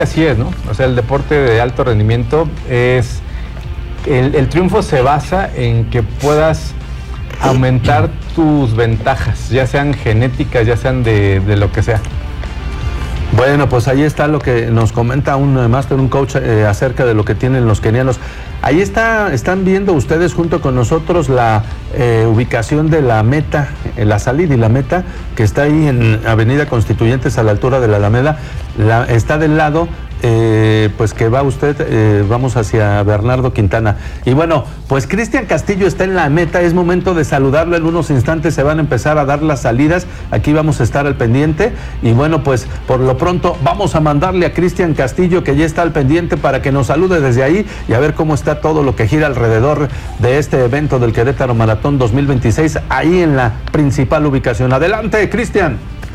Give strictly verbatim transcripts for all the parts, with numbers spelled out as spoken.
Así es, ¿no? O sea, el deporte de alto rendimiento es... El, el triunfo se basa en que puedas aumentar tus ventajas, ya sean genéticas, ya sean de, de lo que sea. Bueno, pues ahí está lo que nos comenta un máster, un coach eh, acerca de lo que tienen los kenianos. Ahí está, están viendo ustedes junto con nosotros la eh, ubicación de la meta, eh, la salida y la meta, que está ahí en Avenida Constituyentes a la altura de la Alameda. La, está del lado, eh, pues que va usted, eh, vamos hacia Bernardo Quintana. Y bueno, pues Cristian Castillo está en la meta, es momento de saludarlo. En unos instantes se van a empezar a dar las salidas, aquí vamos a estar al pendiente. Y bueno, pues por lo pronto vamos a mandarle a Cristian Castillo, que ya está al pendiente, para que nos salude desde ahí y a ver cómo está todo lo que gira alrededor de este evento del Querétaro Maratón dos mil veintiséis, ahí en la principal ubicación. Adelante, Cristian.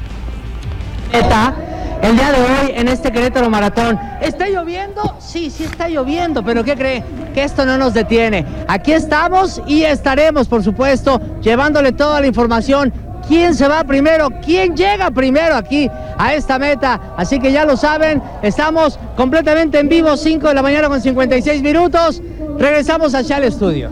El día de hoy en este Querétaro Maratón, ¿está lloviendo? Sí, sí está lloviendo, pero ¿qué cree? Que esto no nos detiene. Aquí estamos y estaremos, por supuesto, llevándole toda la información. ¿Quién se va primero? ¿Quién llega primero aquí a esta meta? Así que ya lo saben, estamos completamente en vivo, cinco de la mañana con cincuenta y seis minutos. Regresamos allá al estudio.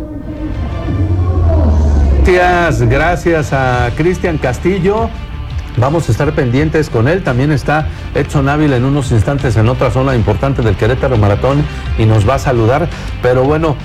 Gracias, gracias a Cristian Castillo. Vamos a estar pendientes con él. También está Edson Ávila en unos instantes en otra zona importante del Querétaro Maratón y nos va a saludar. Pero bueno,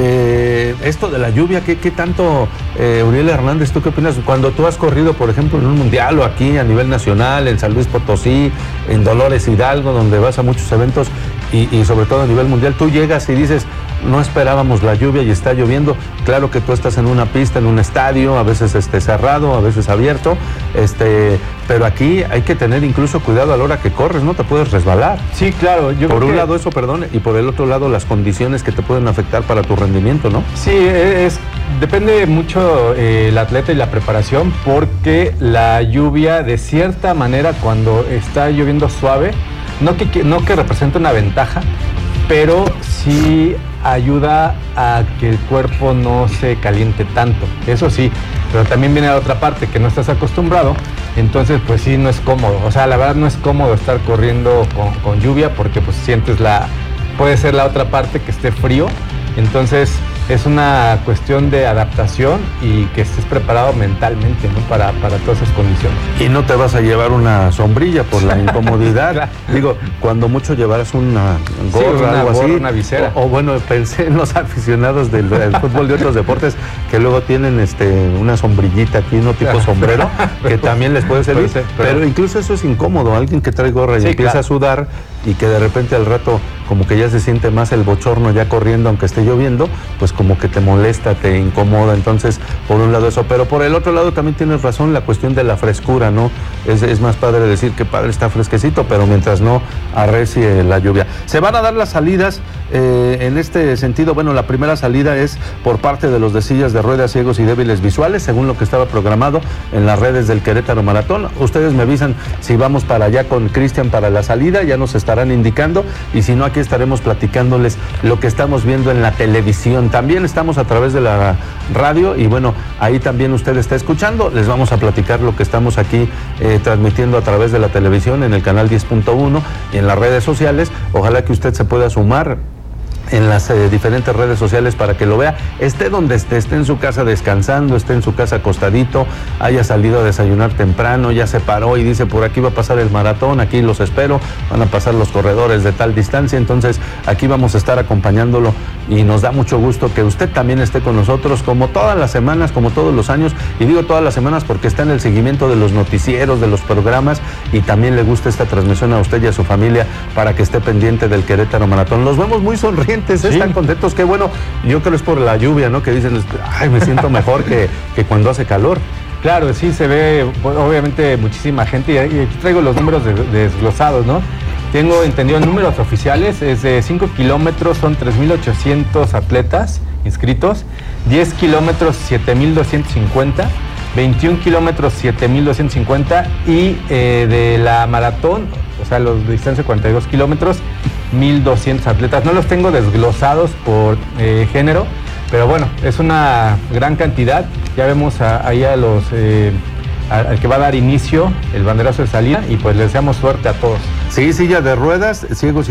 eh, esto de la lluvia, ¿qué, qué tanto, eh, Uriel Hernández, tú qué opinas? Cuando tú has corrido, por ejemplo, en un mundial o aquí a nivel nacional, en San Luis Potosí, en Dolores Hidalgo, donde vas a muchos eventos y, y sobre todo a nivel mundial, tú llegas y dices, no esperábamos la lluvia y está lloviendo. Claro que tú estás en una pista, en un estadio, a veces este, cerrado, a veces abierto, este, pero aquí hay que tener incluso cuidado a la hora que corres, ¿no? Te puedes resbalar. Sí, claro. Yo por un que... lado eso, perdón, y por el otro lado las condiciones que te pueden afectar para tu rendimiento, ¿no? Sí, es, depende mucho eh, el atleta y la preparación, porque la lluvia, de cierta manera, cuando está lloviendo suave, no que, no que representa una ventaja, pero sí ayuda a que el cuerpo no se caliente tanto, eso sí, pero también viene la otra parte, que no estás acostumbrado, entonces pues sí, no es cómodo, o sea, la verdad no es cómodo estar corriendo con, con lluvia, porque pues sientes la, puede ser la otra parte que esté frío, entonces es una cuestión de adaptación y que estés preparado mentalmente, ¿no? para, para todas esas condiciones. Y no te vas a llevar una sombrilla por la incomodidad. Claro. Digo, cuando mucho llevarás una gorra, sí, una algo gorra, así. Una visera. O, o bueno, pensé en los aficionados del, del fútbol de otros deportes que luego tienen este una sombrillita aquí, no tipo sombrero, que también les puede servir. Puede ser, pero... pero incluso eso es incómodo. Alguien que trae gorra y sí, empieza claro. a sudar y que de repente al rato como que ya se siente más el bochorno ya corriendo aunque esté lloviendo, pues como que te molesta, te incomoda. Entonces, por un lado eso, pero por el otro lado también tienes razón, la cuestión de la frescura, ¿no? Es, es más padre decir que padre está fresquecito, pero mientras no arrecie la lluvia. Se van a dar las salidas eh, en este sentido. Bueno, la primera salida es por parte de los de sillas de ruedas, ciegos y débiles visuales, según lo que estaba programado en las redes del Querétaro Maratón. Ustedes me avisan si vamos para allá con Cristian para la salida, ya nos estarán indicando, y si no, aquí estaremos platicándoles lo que estamos viendo en la televisión. También estamos a través de la radio y bueno, ahí también usted está escuchando. Les vamos a platicar lo que estamos aquí eh, transmitiendo a través de la televisión en el canal diez punto uno y en las redes sociales. Ojalá que usted se pueda sumar en las eh, diferentes redes sociales para que lo vea, esté donde esté, esté en su casa descansando, esté en su casa acostadito, haya salido a desayunar temprano, ya se paró y dice, por aquí va a pasar el maratón, aquí los espero, van a pasar los corredores de tal distancia, entonces aquí vamos a estar acompañándolo y nos da mucho gusto que usted también esté con nosotros, como todas las semanas, como todos los años, y digo todas las semanas porque está en el seguimiento de los noticieros, de los programas, y también le gusta esta transmisión a usted y a su familia para que esté pendiente del Querétaro Maratón. Los vemos muy sonrientes. Sí. Están contentos, qué bueno. Yo creo es por la lluvia, ¿no? Que dicen, ay, me siento mejor que, que cuando hace calor. Claro, sí, se ve, obviamente, muchísima gente, y aquí traigo los números de, desglosados, ¿no? Tengo entendido números oficiales, es de cinco kilómetros, son tres mil ochocientos atletas inscritos, diez kilómetros, siete mil doscientos cincuenta, veintiún kilómetros, siete mil doscientos cincuenta, y eh, de la maratón, o sea, los de distancia cuarenta y dos kilómetros, mil doscientos atletas. No los tengo desglosados por eh, género, pero bueno, es una gran cantidad. Ya vemos a, ahí a los, eh, al que va a dar inicio el banderazo de salida, y pues les deseamos suerte a todos. Sí, silla de ruedas, ciegos